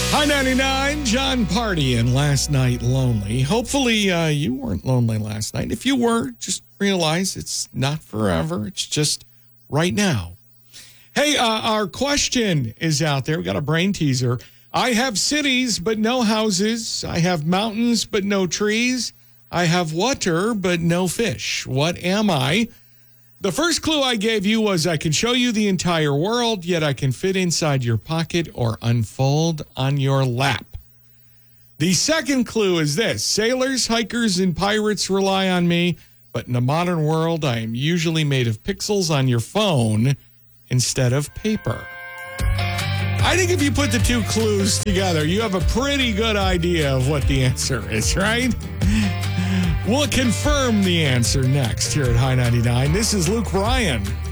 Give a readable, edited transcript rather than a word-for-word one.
Hi 99, John Party and Last Night Lonely. Hopefully you weren't lonely last night. If you were, just realize it's not forever. It's just right now. Hey, our question is out there. We got a brain teaser. I have cities, but no houses. I have mountains, but no trees. I have water, but no fish. What am I? The first clue I gave you was I can show you the entire world, yet I can fit inside your pocket or unfold on your lap. The second clue is this. Sailors, hikers, and pirates rely on me, but in the modern world, I am usually made of pixels on your phone instead of paper. I think if you put the two clues together, you have a pretty good idea of what the answer is, right? We'll confirm the answer next here at High 99. This is Luke Bryan.